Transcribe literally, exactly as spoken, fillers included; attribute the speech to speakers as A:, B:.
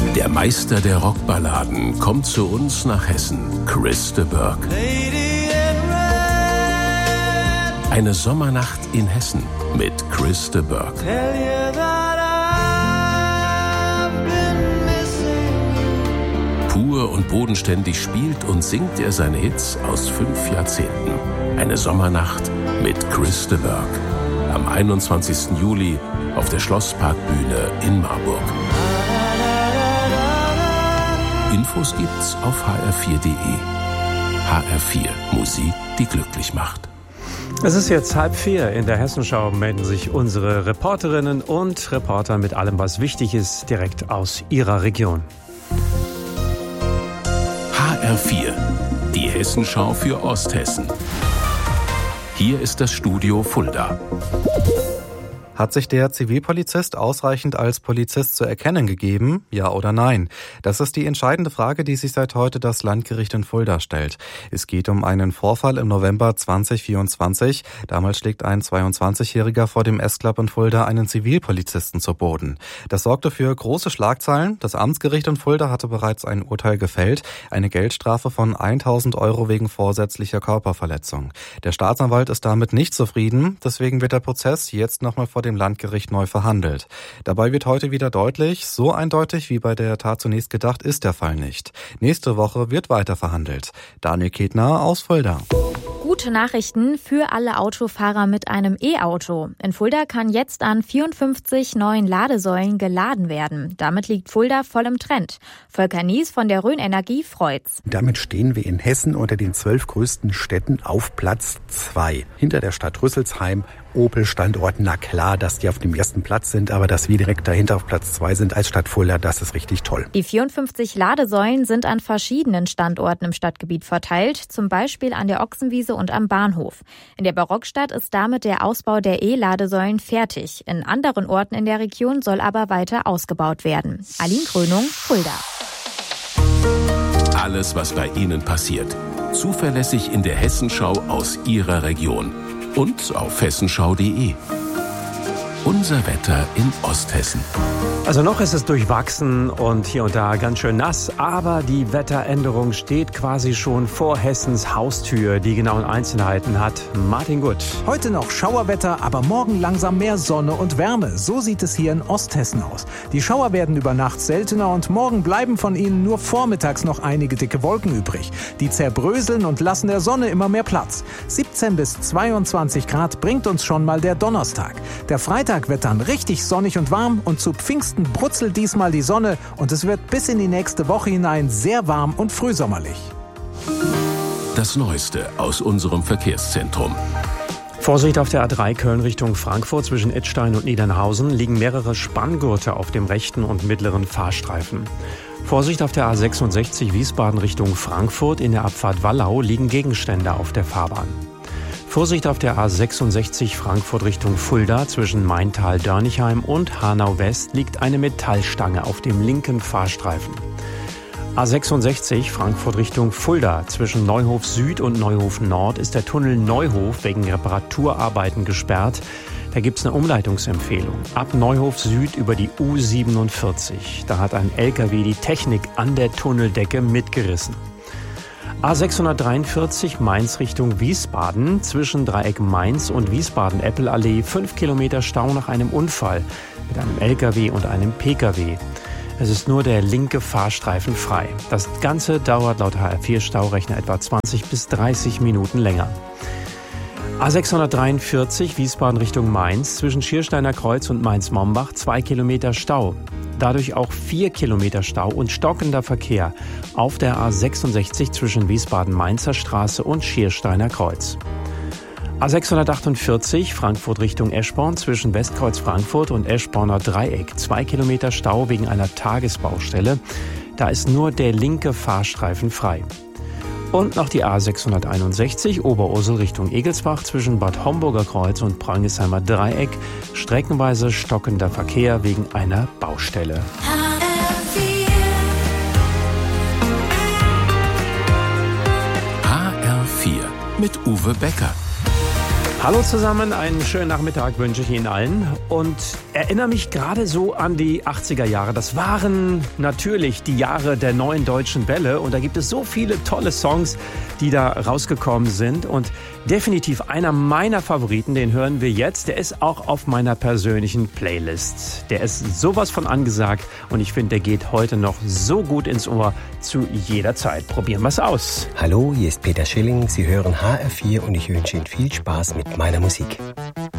A: Der Meister der Rockballaden kommt zu uns nach Hessen, Chris de Burgh. Eine Sommernacht in Hessen mit Chris de Burgh. Pur und bodenständig spielt und singt er seine Hits aus fünf Jahrzehnten. Eine Sommernacht mit Chris de Burgh. Am einundzwanzigsten Juli auf der Schlossparkbühne in Marburg. Infos gibt's auf h r vier punkt d e. H R vier, Musik, die glücklich macht.
B: Es ist jetzt halb vier. In der Hessenschau melden sich unsere Reporterinnen und Reporter mit allem, was wichtig ist, direkt aus ihrer Region.
A: H R vier, die Hessenschau für Osthessen. Hier ist das Studio Fulda.
C: Hat sich der Zivilpolizist ausreichend als Polizist zu erkennen gegeben? Ja oder nein? Das ist die entscheidende Frage, die sich seit heute das Landgericht in Fulda stellt. Es geht um einen Vorfall im November zweitausendvierundzwanzig. Damals schlägt ein zweiundzwanzigjähriger vor dem S-Club in Fulda einen Zivilpolizisten zu Boden. Das sorgte für große Schlagzeilen. Das Amtsgericht in Fulda hatte bereits ein Urteil gefällt. Eine Geldstrafe von tausend Euro wegen vorsätzlicher Körperverletzung. Der Staatsanwalt ist damit nicht zufrieden. Deswegen wird der Prozess jetzt nochmal vor dem Landgericht neu verhandelt. Dabei wird heute wieder deutlich, so eindeutig wie bei der Tat zunächst gedacht, ist der Fall nicht. Nächste Woche wird weiter verhandelt. Daniel Ketner aus Fulda.
D: Gute Nachrichten für alle Autofahrer mit einem E-Auto. In Fulda kann jetzt an vierundfünfzig neuen Ladesäulen geladen werden. Damit liegt Fulda voll im Trend. Volker Nies von der Rhön Energie freut's.
E: Damit stehen wir in Hessen unter den zwölf größten Städten auf Platz zwei. Hinter der Stadt Rüsselsheim, Opel-Standort. Na klar, dass die auf dem ersten Platz sind, aber dass wir direkt dahinter auf Platz zwei sind als Stadt Fulda, das ist richtig toll.
D: Die vierundfünfzig Ladesäulen sind an verschiedenen Standorten im Stadtgebiet verteilt, zum Beispiel an der Ochsenwiese und am Bahnhof. In der Barockstadt ist damit der Ausbau der E-Ladesäulen fertig. In anderen Orten in der Region soll aber weiter ausgebaut werden. Aline Krönung, Fulda.
A: Alles, was bei Ihnen passiert. Zuverlässig in der Hessenschau aus Ihrer Region. Und auf hessenschau punkt de. Unser Wetter in Osthessen.
B: Also noch ist es durchwachsen und hier und da ganz schön nass, aber die Wetteränderung steht quasi schon vor Hessens Haustür. Die genauen Einzelheiten hat Martin Gutt.
F: Heute noch Schauerwetter, aber morgen langsam mehr Sonne und Wärme. So sieht es hier in Osthessen aus. Die Schauer werden über Nacht seltener und morgen bleiben von ihnen nur vormittags noch einige dicke Wolken übrig. Die zerbröseln und lassen der Sonne immer mehr Platz. siebzehn bis zweiundzwanzig Grad bringt uns schon mal der Donnerstag. Der Freitag wird dann richtig sonnig und warm und zu Pfingsten brutzelt diesmal die Sonne und es wird bis in die nächste Woche hinein sehr warm und frühsommerlich.
A: Das Neueste aus unserem Verkehrszentrum.
B: Vorsicht auf der A drei Köln Richtung Frankfurt. Zwischen Idstein und Niedernhausen liegen mehrere Spanngurte auf dem rechten und mittleren Fahrstreifen. Vorsicht auf der A sechsundsechzig Wiesbaden Richtung Frankfurt. In der Abfahrt Wallau liegen Gegenstände auf der Fahrbahn. Vorsicht auf der A sechsundsechzig Frankfurt Richtung Fulda. Zwischen Maintal-Dörnichheim und Hanau-West liegt eine Metallstange auf dem linken Fahrstreifen. A sechsundsechzig Frankfurt Richtung Fulda. Zwischen Neuhof Süd und Neuhof Nord ist der Tunnel Neuhof wegen Reparaturarbeiten gesperrt. Da gibt's eine Umleitungsempfehlung. Ab Neuhof Süd über die U siebenundvierzig. Da hat ein L K W die Technik an der Tunneldecke mitgerissen. A sechshundertdreiundvierzig Mainz Richtung Wiesbaden. Zwischen Dreieck Mainz und Wiesbaden-Eppelallee fünf Kilometer Stau nach einem Unfall mit einem L K W und einem P K W. Es ist nur der linke Fahrstreifen frei. Das Ganze dauert laut H R vier Staurechner etwa zwanzig bis dreißig Minuten länger. A sechshundertdreiundvierzig Wiesbaden Richtung Mainz. Zwischen Schiersteiner Kreuz und Mainz-Mombach zwei Kilometer Stau. Dadurch auch vier Kilometer Stau und stockender Verkehr auf der A sechsundsechzig zwischen Wiesbaden-Mainzer Straße und Schiersteiner Kreuz. A sechshundertachtundvierzig Frankfurt Richtung Eschborn zwischen Westkreuz Frankfurt und Eschborner Dreieck. Zwei Kilometer Stau wegen einer Tagesbaustelle. Da ist nur der linke Fahrstreifen frei. Und noch die A sechshunderteinundsechzig Oberursel Richtung Egelsbach zwischen Bad Homburger Kreuz und Brönisheimer Dreieck. Streckenweise stockender Verkehr wegen einer Baustelle.
A: H R vier mit Uwe Becker.
B: Hallo zusammen, einen schönen Nachmittag wünsche ich Ihnen allen. Und erinnere mich gerade so an die achtziger Jahre. Das waren natürlich die Jahre der neuen deutschen Welle. Und da gibt es so viele tolle Songs, die da rausgekommen sind. Und definitiv einer meiner Favoriten, den hören wir jetzt. Der ist auch auf meiner persönlichen Playlist. Der ist sowas von angesagt. Und ich finde, der geht heute noch so gut ins Ohr zu jeder Zeit. Probieren wir es aus.
G: Hallo, hier ist Peter Schilling. Sie hören H R vier und ich wünsche Ihnen viel Spaß mit meiner Musik.